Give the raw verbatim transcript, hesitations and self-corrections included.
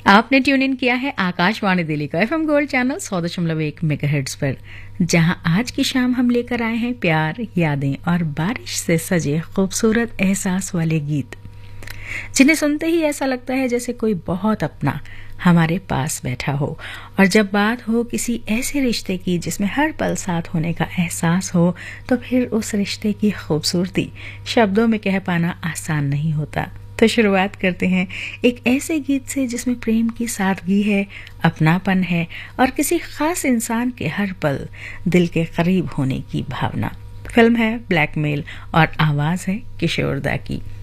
आपने tune in किया है आकाशवाणी दिल्ली का एफएम गोल्ड चैनल सौ दशमलव एक मेगाहर्ट्ज पर, जहां आज की शाम हम लेकर आए हैं प्यार, यादें और बारिश से सजे खूबसूरत एहसास वाले गीत, जिन्हें सुनते ही ऐसा लगता है जैसे कोई बहुत अपना हमारे पास बैठा हो। और जब बात हो किसी ऐसे रिश्ते की जिसमें हर पल साथ होने का एहसास हो, तो फिर उस रिश्ते की खूबसूरती शब्दों में कह पाना आसान नहीं होता। तो शुरुआत करते हैं एक ऐसे गीत से जिसमें प्रेम की सादगी है, अपनापन है और किसी खास इंसान के हर पल दिल के करीब होने की भावना। फिल्म है ब्लैकमेल और आवाज है किशोर दा की।